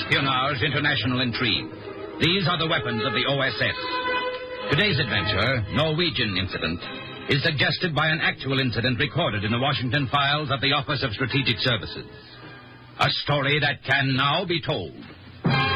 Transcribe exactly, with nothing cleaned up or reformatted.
espionage, international intrigue. These are the weapons of the O S S. Today's adventure, Norwegian Incident, is suggested by an actual incident recorded in the Washington files of the Office of Strategic Services. A story that can now be told.